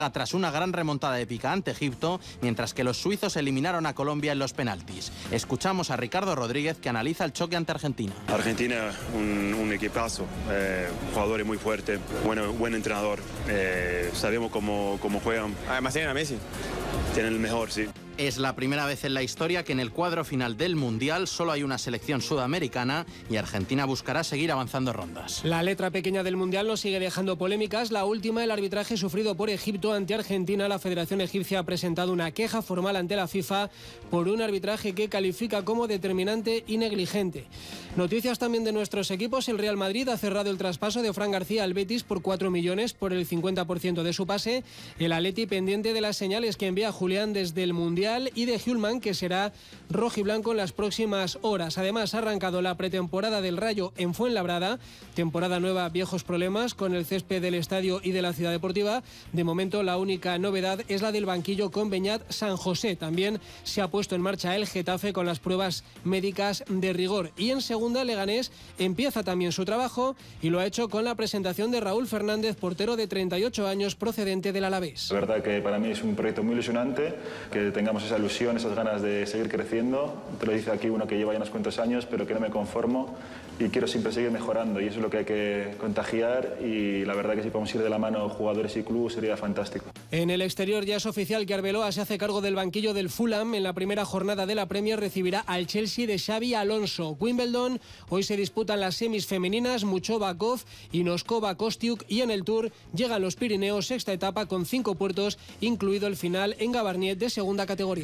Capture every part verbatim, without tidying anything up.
tras una gran remontada épica ante Egipto, mientras que los suizos eliminaron a Colombia en los penaltis. Escuchamos a Ricardo Rodríguez, que analiza el choque ante Argentina. Argentina, un, un equipazo, eh, jugadores muy fuertes, bueno, buen entrenador, eh, sabemos cómo, cómo juegan. Además tienen a Messi. Tienen el mejor, sí. Es la primera vez en la historia que en el cuadro final del Mundial solo hay una selección sudamericana y Argentina buscará seguir avanzando rondas. La letra pequeña del Mundial no sigue dejando polémicas. La última, el arbitraje sufrido por Egipto ante Argentina. La Federación Egipcia ha presentado una queja formal ante la FIFA por un arbitraje que califica como determinante y negligente. Noticias también de nuestros equipos. El Real Madrid ha cerrado el traspaso de Fran García al Betis por cuatro millones por el cincuenta por ciento de su pase. El Atleti pendiente de las señales que envía Julián desde el Mundial y de Hjulman, que será rojiblanco en las próximas horas. Además, ha arrancado la pretemporada del Rayo en Fuenlabrada. Temporada nueva, viejos problemas con el césped del estadio y de la ciudad deportiva. De momento, la única novedad es la del banquillo con Beñat San José. También se ha puesto en marcha el Getafe con las pruebas médicas de rigor. Y en segunda, Leganés empieza también su trabajo y lo ha hecho con la presentación de Raúl Fernández, portero de treinta y ocho años procedente del Alavés. La verdad que para mí es un proyecto muy ilusionante, que tengamos esa ilusión, esas ganas de seguir creciendo. Te lo dice aquí uno que lleva ya unos cuantos años, pero que no me conformo y quiero siempre seguir mejorando, y eso es lo que hay que contagiar, y la verdad que si podemos ir de la mano jugadores y club sería fantástico. En el exterior ya es oficial que Arbeloa se hace cargo del banquillo del Fulham. En la primera jornada de la Premier recibirá al Chelsea de Xabi Alonso. Wimbledon, hoy se disputan las semis femeninas, Muchova-Kov y Noskova-Kostiuk, y en el Tour llegan los Pirineos, sexta etapa con cinco puertos, incluido el final en Gabarniet de segunda categoría.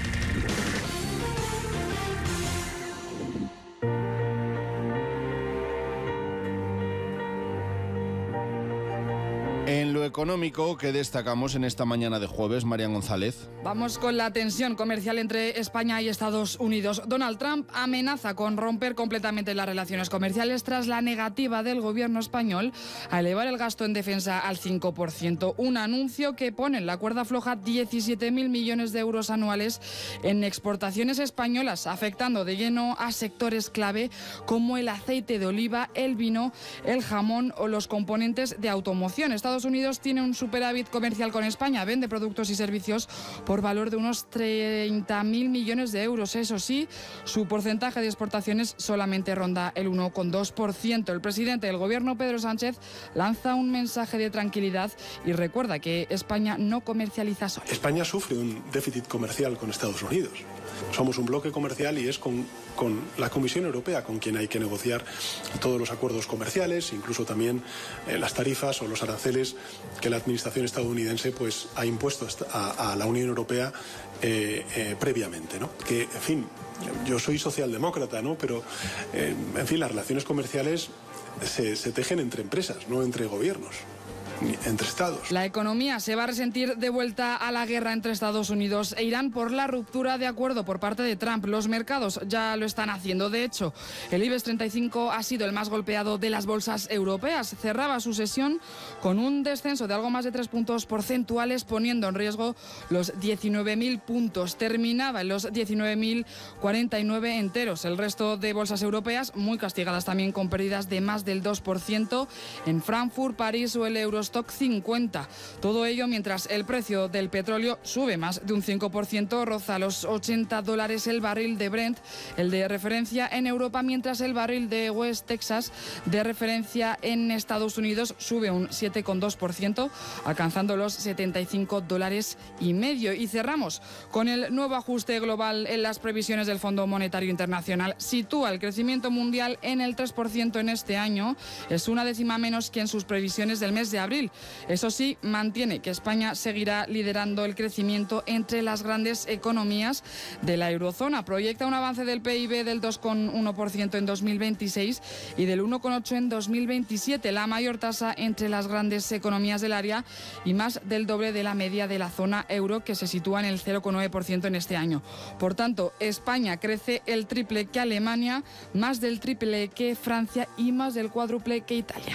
En lo económico, ¿qué destacamos en esta mañana de jueves, Marian González? Vamos con la tensión comercial entre España y Estados Unidos. Donald Trump amenaza con romper completamente las relaciones comerciales tras la negativa del gobierno español a elevar el gasto en defensa al cinco por ciento. Un anuncio que pone en la cuerda floja diecisiete mil millones de euros anuales en exportaciones españolas, afectando de lleno a sectores clave como el aceite de oliva, el vino, el jamón o los componentes de automoción. Estados Unidos tiene un superávit comercial con España, vende productos y servicios por valor de unos treinta mil millones de euros. Eso sí, su porcentaje de exportaciones solamente ronda el uno coma dos por ciento. El presidente del gobierno, Pedro Sánchez, lanza un mensaje de tranquilidad y recuerda que España no comercializa sola. España sufre un déficit comercial con Estados Unidos. Somos un bloque comercial y es con, con la Comisión Europea con quien hay que negociar todos los acuerdos comerciales, incluso también eh, las tarifas o los aranceles que la administración estadounidense pues, ha impuesto a, a la Unión Europea eh, eh, previamente, ¿no? Que, en fin, yo soy socialdemócrata, ¿no? Pero, eh, en fin, las relaciones comerciales se, se tejen entre empresas, no entre gobiernos. Entre estados. La economía se va a resentir de vuelta a la guerra entre Estados Unidos e Irán por la ruptura de acuerdo por parte de Trump. Los mercados ya lo están haciendo. De hecho, el IBEX treinta y cinco ha sido el más golpeado de las bolsas europeas. Cerraba su sesión con un descenso de algo más de tres puntos porcentuales, poniendo en riesgo los diecinueve mil puntos. Terminaba en los diecinueve mil cuarenta y nueve enteros. El resto de bolsas europeas muy castigadas también, con pérdidas de más del dos por ciento en Frankfurt, París o el Eurostock cincuenta. Todo ello mientras el precio del petróleo sube más de un cinco por ciento, roza los ochenta dólares el barril de Brent, el de referencia en Europa, mientras el barril de West Texas de referencia en Estados Unidos sube un siete coma dos por ciento, alcanzando los setenta y cinco dólares y medio. Y cerramos con el nuevo ajuste global en las previsiones del Fondo Monetario Internacional. Sitúa el crecimiento mundial en el tres por ciento en este año. Es una décima menos que en sus previsiones del mes de abril. Eso sí, mantiene que España seguirá liderando el crecimiento entre las grandes economías de la eurozona. Proyecta un avance del P I B del dos coma uno por ciento en dos mil veintiséis y del uno coma ocho por ciento en dos mil veintisiete, la mayor tasa entre las grandes economías del área y más del doble de la media de la zona euro, que se sitúa en el cero coma nueve por ciento en este año. Por tanto, España crece el triple que Alemania, más del triple que Francia y más del cuádruple que Italia.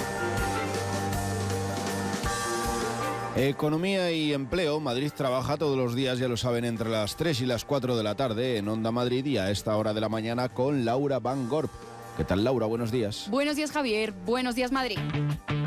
Economía y empleo. Madrid trabaja todos los días, ya lo saben, entre las tres y las cuatro de la tarde en Onda Madrid y a esta hora de la mañana con Laura Van Gorp. ¿Qué tal, Laura? Buenos días. Buenos días, Javier. Buenos días, Madrid.